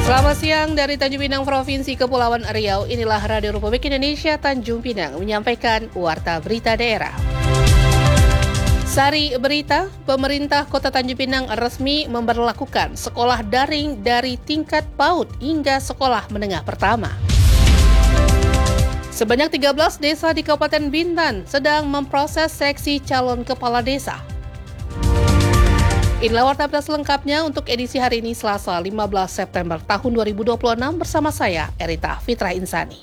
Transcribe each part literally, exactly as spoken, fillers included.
Selamat siang dari Tanjung Pinang, Provinsi Kepulauan Riau. Inilah Radio Republik Indonesia Tanjung Pinang menyampaikan Warta Berita Daerah. Sari berita, pemerintah Kota Tanjung Pinang resmi memberlakukan sekolah daring dari tingkat PAUD hingga sekolah menengah pertama. Sebanyak tiga belas desa di Kabupaten Bintan sedang memproses seleksi calon kepala desa. Inilah Warta Berita selengkapnya untuk edisi hari ini Selasa lima belas September tahun dua ribu dua puluh enam bersama saya, Erita Fitra Insani.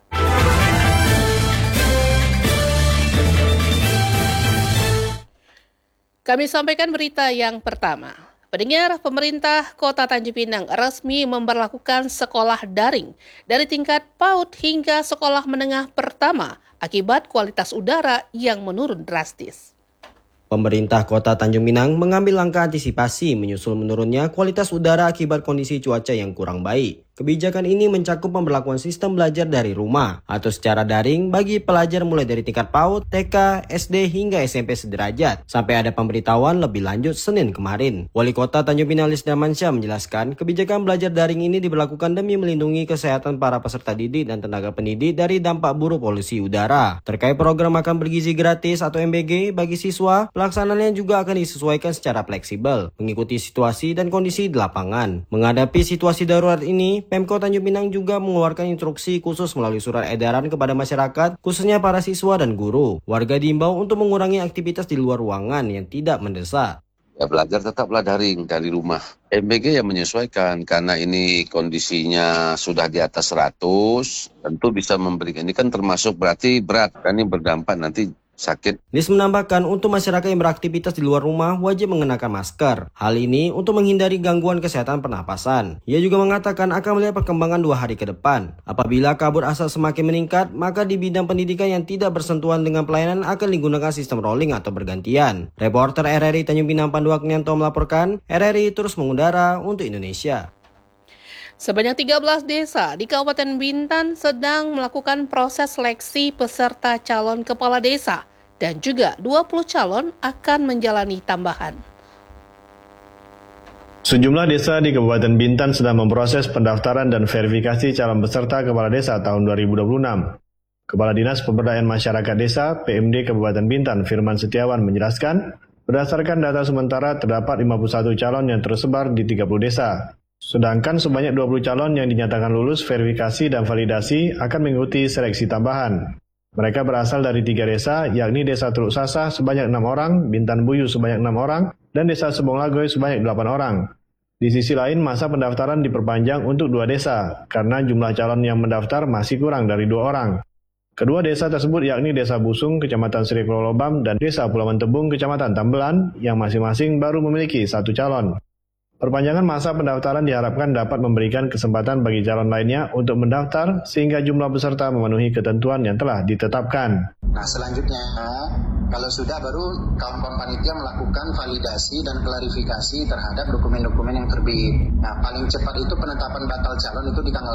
Kami sampaikan berita yang pertama. Pendengar, pemerintah Kota Tanjung Pinang resmi memberlakukan sekolah daring dari tingkat PAUD hingga sekolah menengah pertama akibat kualitas udara yang menurun drastis. Pemerintah Kota Tanjung Pinang mengambil langkah antisipasi menyusul menurunnya kualitas udara akibat kondisi cuaca yang kurang baik. Kebijakan ini mencakup pemberlakuan sistem belajar dari rumah atau secara daring bagi pelajar mulai dari tingkat PAUD, T K, S D hingga S M P sederajat, sampai ada pemberitahuan lebih lanjut Senin kemarin. Wali Kota Tanjung Pinang Lisdamansyah menjelaskan kebijakan belajar daring ini diberlakukan demi melindungi kesehatan para peserta didik dan tenaga pendidik dari dampak buruk polusi udara. Terkait program makan bergizi gratis atau M B G bagi siswa, pelaksanaannya juga akan disesuaikan secara fleksibel, mengikuti situasi dan kondisi di lapangan. Menghadapi situasi darurat ini, Pemkot Tanjung Pinang juga mengeluarkan instruksi khusus melalui surat edaran kepada masyarakat, khususnya para siswa dan guru. Warga diimbau untuk mengurangi aktivitas di luar ruangan yang tidak mendesak. Ya, belajar tetaplah daring dari rumah. M B G yang menyesuaikan karena ini kondisinya sudah di atas seratus, tentu bisa memberikan, ini kan termasuk berarti berat, kan ini berdampak nanti sakit. Lis menambahkan untuk masyarakat yang beraktivitas di luar rumah wajib mengenakan masker. Hal ini untuk menghindari gangguan kesehatan pernapasan. Ia juga mengatakan akan melihat perkembangan dua hari ke depan. Apabila kabut asap semakin meningkat, maka di bidang pendidikan yang tidak bersentuhan dengan pelayanan akan digunakan sistem rolling atau bergantian. Reporter R R I Tanjung Pinang Pandu Agnianto melaporkan, R R I terus mengudara untuk Indonesia. Sebanyak tiga belas desa di Kabupaten Bintan sedang melakukan proses seleksi peserta calon kepala desa dan juga dua puluh calon akan menjalani tambahan. Sejumlah desa di Kabupaten Bintan sedang memproses pendaftaran dan verifikasi calon peserta kepala desa tahun dua ribu dua puluh enam. Kepala Dinas Pemberdayaan Masyarakat Desa P M D Kabupaten Bintan Firman Setiawan menjelaskan, berdasarkan data sementara terdapat lima puluh satu calon yang tersebar di tiga puluh desa. Sedangkan sebanyak dua puluh calon yang dinyatakan lulus verifikasi dan validasi akan mengikuti seleksi tambahan. Mereka berasal dari tiga desa, yakni Desa Teluk Sasah sebanyak enam orang, Bintan Buyu sebanyak enam orang, dan Desa Sebong Lagoy sebanyak delapan orang. Di sisi lain, masa pendaftaran diperpanjang untuk dua desa, karena jumlah calon yang mendaftar masih kurang dari dua orang. Kedua desa tersebut yakni Desa Busung, Kecamatan Sri Pulau Lobam, dan Desa Pulauan Tebung, Kecamatan Tambelan, yang masing-masing baru memiliki satu calon. Perpanjangan masa pendaftaran diharapkan dapat memberikan kesempatan bagi calon lainnya untuk mendaftar sehingga jumlah peserta memenuhi ketentuan yang telah ditetapkan. Nah, selanjutnya kalau sudah baru kawan-kawan panitia melakukan validasi dan klarifikasi terhadap dokumen-dokumen yang terbit. Nah, paling cepat itu penetapan bakal calon itu di tanggal